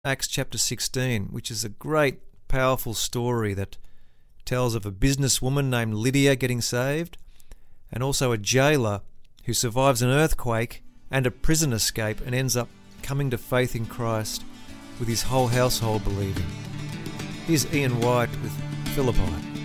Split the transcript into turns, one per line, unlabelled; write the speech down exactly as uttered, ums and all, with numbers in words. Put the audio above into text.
Acts chapter sixteen, which is a great, powerful story that tells of a businesswoman named Lydia getting saved, and also a jailer who survives an earthquake and a prison escape and ends up coming to faith in Christ with his whole household believing. Here's Ian White with Philippi.